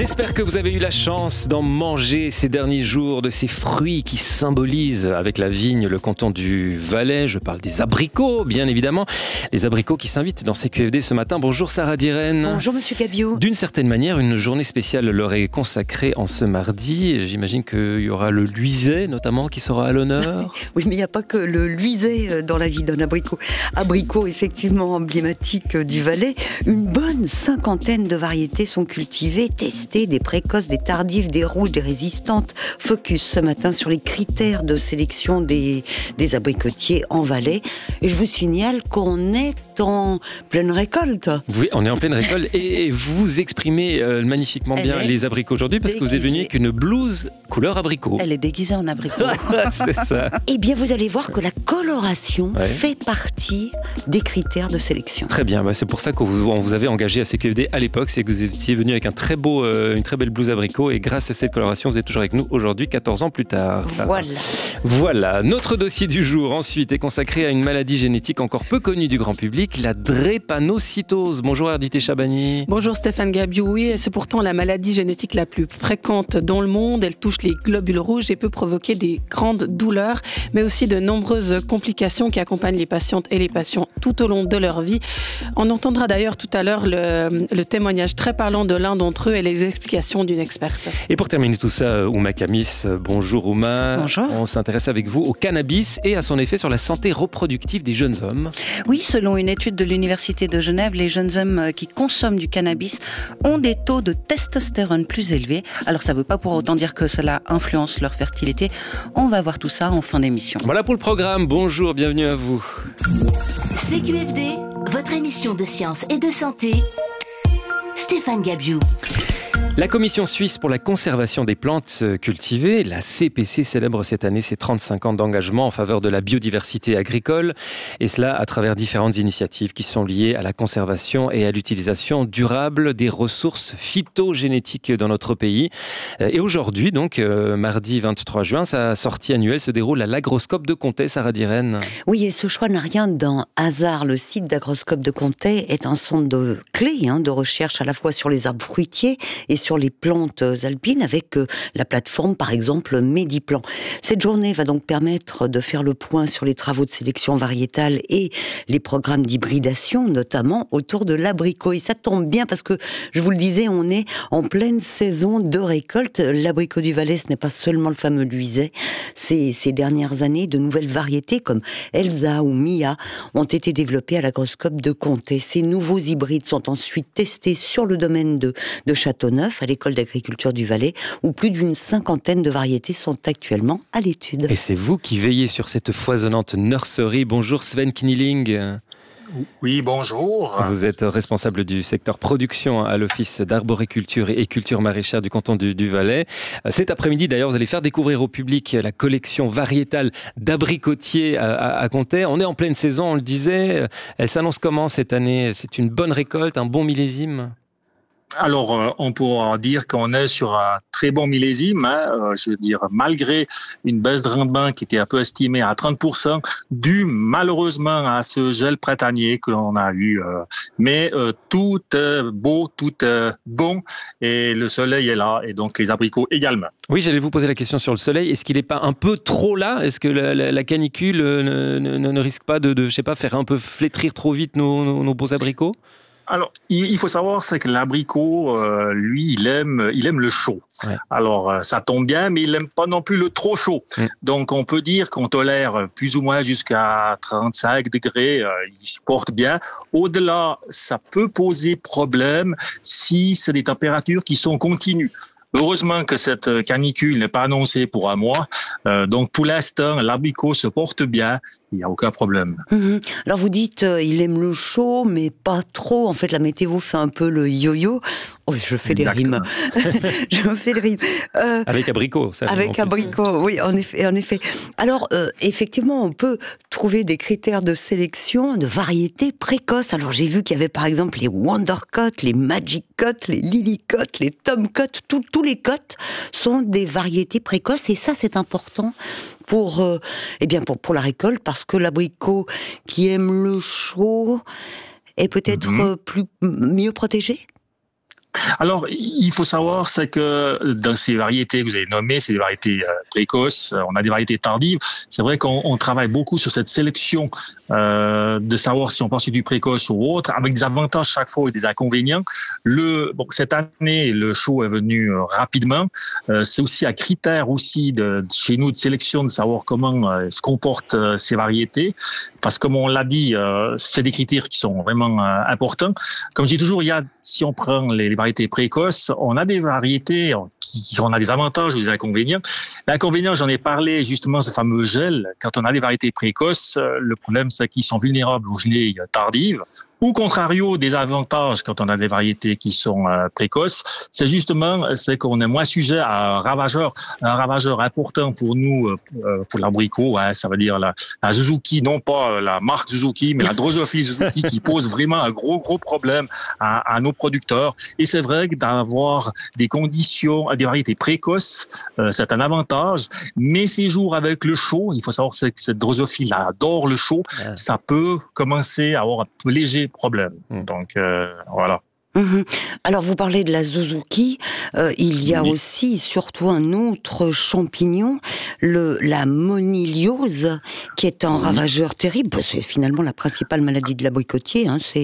J'espère que vous avez eu la chance d'en manger ces derniers jours, de ces fruits qui symbolisent avec la vigne le canton du Valais. Je parle des abricots, bien évidemment. Les abricots qui s'invitent dans CQFD ce matin. Bonjour Sarah Dirène. Bonjour Monsieur Gabiou. D'une certaine manière, une journée spéciale leur est consacrée en ce mardi. J'imagine qu'il y aura le luiset notamment qui sera à l'honneur. Oui, mais il n'y a pas que le luiset dans la vie d'un abricot. Abricot effectivement emblématique du Valais. Une bonne cinquantaine de variétés sont cultivées, testées, des précoces, des tardives, des rouges, des résistantes. Focus ce matin sur les critères de sélection des abricotiers en Valais. Et je vous signale qu'on est en pleine récolte. Oui, on est en pleine récolte et vous exprimez magnifiquement bien les abricots aujourd'hui parce que vous êtes venu avec une blouse couleur abricot. Elle est déguisée en abricot. C'est ça. Eh bien, vous allez voir que la coloration fait partie des critères de sélection. Très bien, c'est pour ça qu'on vous avait engagé à CQFD à l'époque, c'est que vous étiez venu avec une très belle blouse abricot et grâce à cette coloration, vous êtes toujours avec nous aujourd'hui, 14 ans plus tard. Voilà, notre dossier du jour ensuite est consacré à une maladie génétique encore peu connue du grand public, la drépanocytose. Bonjour Ardité Chabani. Bonjour Stéphane Gabiou. Oui, c'est pourtant la maladie génétique la plus fréquente dans le monde. Elle touche les globules rouges et peut provoquer des grandes douleurs, mais aussi de nombreuses complications qui accompagnent les patientes et les patients tout au long de leur vie. On entendra d'ailleurs tout à l'heure le témoignage très parlant de l'un d'entre eux et les explications d'une experte. Et pour terminer tout ça, Ouma Kamis. Bonjour Ouma. Bonjour. On s'intéresse avec vous au cannabis et à son effet sur la santé reproductive des jeunes hommes. Oui, selon une étude de l'Université de Genève, les jeunes hommes qui consomment du cannabis ont des taux de testostérone plus élevés. Alors ça ne veut pas pour autant dire que cela influence leur fertilité. On va voir tout ça en fin d'émission. Voilà pour le programme. Bonjour, bienvenue à vous. CQFD, votre émission de science et de santé. Stéphane Gabiou. La Commission suisse pour la conservation des plantes cultivées, la CPC, célèbre cette année ses 35 ans d'engagement en faveur de la biodiversité agricole, et cela à travers différentes initiatives qui sont liées à la conservation et à l'utilisation durable des ressources phytogénétiques dans notre pays. Et aujourd'hui, donc, mardi 23 juin, sa sortie annuelle se déroule à l'Agroscope de Comté, Sarah Dirène. Oui, et ce choix n'a rien d'un hasard. Le site d'Agroscope de Comté est un centre clé de recherche à la fois sur les arbres fruitiers et sur les plantes alpines avec la plateforme par exemple Mediplan. Cette journée va donc permettre de faire le point sur les travaux de sélection variétale et les programmes d'hybridation, notamment autour de l'abricot. Et ça tombe bien parce que, je vous le disais, on est en pleine saison de récolte. L'abricot du Valais, ce n'est pas seulement le fameux luiset. Ces dernières années, de nouvelles variétés comme Elsa ou Mia ont été développées à l'Agroscope de Comté. Ces nouveaux hybrides sont ensuite testés sur le domaine de Châteauneuf, à l'école d'agriculture du Valais, où plus d'une cinquantaine de variétés sont actuellement à l'étude. Et c'est vous qui veillez sur cette foisonnante nurserie. Bonjour Sven Kniling. Oui, bonjour. Vous êtes responsable du secteur production à l'Office d'arboriculture et culture maraîchère du canton du Valais. Cet après-midi, d'ailleurs, vous allez faire découvrir au public la collection variétale d'abricotiers à Comté. On est en pleine saison, on le disait. Elle s'annonce comment cette année ? C'est une bonne récolte, un bon millésime ? Alors, on pourra dire qu'on est sur un très bon millésime, je veux dire, malgré une baisse de rendement qui était un peu estimée à 30%, due malheureusement à ce gel printanier que l'on a eu. Mais tout est beau, tout est bon, et le soleil est là, et donc les abricots également. Oui, j'allais vous poser la question sur le soleil. Est-ce qu'il n'est pas un peu trop là ? Est-ce que la canicule ne risque pas de, je sais pas, faire un peu flétrir trop vite nos beaux abricots ? Alors, il faut savoir, c'est que l'abricot, lui, il aime le chaud. Ouais. Alors, ça tombe bien, mais il n'aime pas non plus le trop chaud. Donc, on peut dire qu'on tolère plus ou moins jusqu'à 35 degrés. Il supporte bien. Au-delà, ça peut poser problème si c'est des températures qui sont continues. Heureusement que cette canicule n'est pas annoncée pour un mois. Donc, pour l'instant, l'abricot se porte bien. Il n'y a aucun problème. Alors, vous dites, il aime le chaud, mais pas trop. En fait, la météo fait un peu le yo-yo. Oh, je fais des rimes. Je fais des rimes. Avec abricot, ça. Avec abricot, oui, en effet. Alors, effectivement, on peut trouver des critères de sélection, de variétés précoces. Alors, j'ai vu qu'il y avait, par exemple, les Wondercott, les Magic Cut, les Lilycott, les Tomcott. Tous les cotes sont des variétés précoces. Et ça, c'est important pour la récolte, parce que l'abricot qui aime le chaud est peut-être mieux protégé. Alors, il faut savoir, c'est que dans ces variétés que vous avez nommées, c'est des variétés précoces, on a des variétés tardives. C'est vrai qu'on travaille beaucoup sur cette sélection de savoir si on pense sur du précoce ou autre, avec des avantages chaque fois et des inconvénients. Cette année, le show est venu rapidement. C'est aussi un critère aussi chez nous de sélection de savoir comment se comportent ces variétés. Parce que comme on l'a dit, c'est des critères qui sont vraiment importants. Comme je dis toujours, si on prend les variétés précoces, on a des variétés on a des avantages ou des inconvénients. L'inconvénient, j'en ai parlé justement, ce fameux gel. Quand on a des variétés précoces, le problème, c'est qu'ils sont vulnérables aux gelées tardives. Ou contrario, des avantages quand on a des variétés qui sont précoces, c'est qu'on est moins sujet à un ravageur important pour nous, pour l'abricot, ça veut dire la Suzuki, non pas la marque Suzuki, mais la drosophile Suzuki qui pose vraiment un gros problème à nos producteurs. Et c'est vrai que d'avoir des conditions, des variétés précoces, c'est un avantage, mais ces jours avec le chaud, il faut savoir que cette drosophile adore le chaud, ça peut commencer à avoir un léger problème. Donc, voilà. Alors, vous parlez de la Suzuki, il y a aussi, surtout un autre champignon, la moniliose, qui est un ravageur terrible. C'est finalement la principale maladie de l'abricotier,